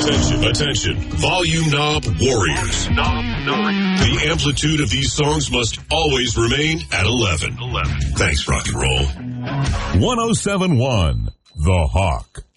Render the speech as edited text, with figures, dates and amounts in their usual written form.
Attention. Volume knob warriors. The amplitude of these songs must always remain at 11. Thanks, rock and roll. 107.1 The Hawk.